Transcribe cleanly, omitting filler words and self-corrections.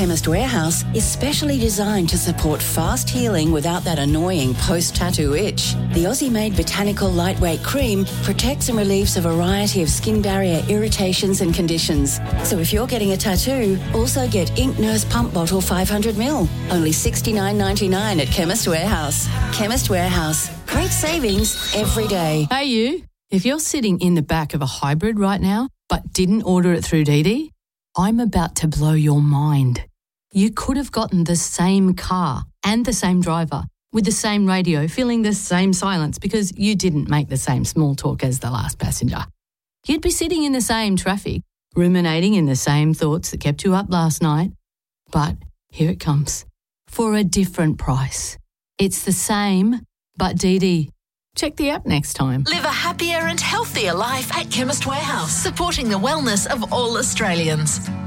Chemist Warehouse is specially designed to support fast healing without that annoying post-tattoo itch. The Aussie-made botanical lightweight cream protects and relieves a variety of skin barrier irritations and conditions. So if you're getting a tattoo, also get Ink Nurse Pump Bottle 500ml. Only $69.99 at Chemist Warehouse. Chemist Warehouse. Great savings every day. Hey you, if you're sitting in the back of a hybrid right now but didn't order it through DD, I'm about to blow your mind. You could have gotten the same car and the same driver with the same radio, feeling the same silence because you didn't make the same small talk as the last passenger. You'd be sitting in the same traffic, ruminating in the same thoughts that kept you up last night. But here it comes, for a different price. It's the same, but DD. Check the app next time. Live a happier and healthier life at Chemist Warehouse, supporting the wellness of all Australians.